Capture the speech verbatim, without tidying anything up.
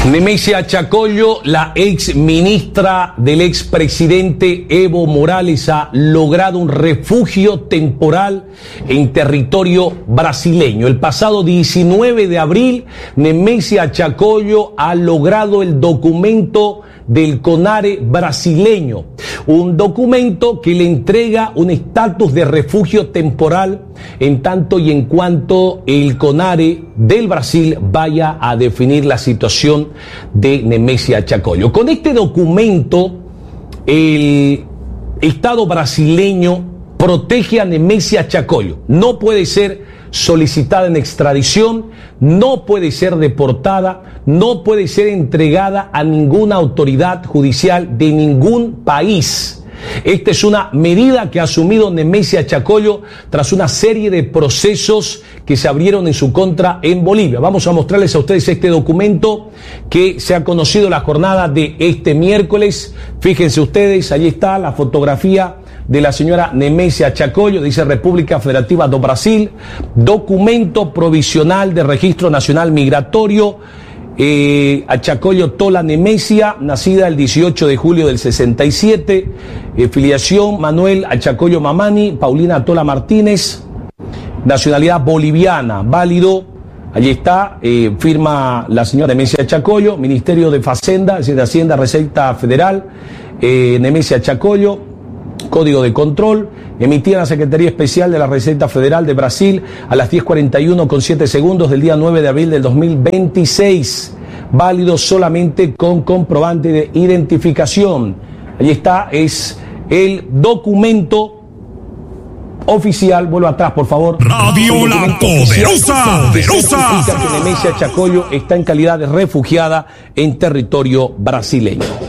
Nemesia Chacollo, la ex ministra del expresidente Evo Morales, ha logrado un refugio temporal en territorio brasileño. El pasado diecinueve de abril, Nemesia Chacollo ha logrado el documento del CONARE brasileño, un documento que le entrega un estatus de refugio temporal en tanto y en cuanto el CONARE del Brasil vaya a definir la situación de Nemesia Chacollo. Con este documento, el Estado brasileño protege a Nemesia Chacollo. No puede ser solicitada en extradición, no puede ser deportada, no puede ser entregada a ninguna autoridad judicial de ningún país. Esta es una medida que ha asumido Nemesia Chacollo tras una serie de procesos que se abrieron en su contra en Bolivia. Vamos a mostrarles a ustedes este documento que se ha conocido la jornada de este miércoles. Fíjense ustedes, allí está la fotografía de la señora Nemesia Chacollo, dice República Federativa do Brasil, documento provisional de registro nacional migratorio. Eh, a Chacollo Tola Nemesia, nacida el dieciocho de julio del sesenta y siete, eh, filiación Manuel Achacollo Mamani, Paulina Tola Martínez, nacionalidad boliviana, válido, allí está, eh, firma la señora Nemesia Chacollo, Ministerio de Facenda, es decir, de Hacienda, Receta Federal, eh, Nemesia Chacollo, Código de Control, emitida en la Secretaría Especial de la Receta Federal de Brasil a las diez cuarenta y uno con siete segundos del día nueve de abril del dos mil veintiséis, válido solamente con comprobante de identificación. Allí está, es el documento oficial. Vuelvo atrás, por favor. Radio La Poderosa, Poderosa. Que Nemesia Chacollo está en calidad de refugiada en territorio brasileño.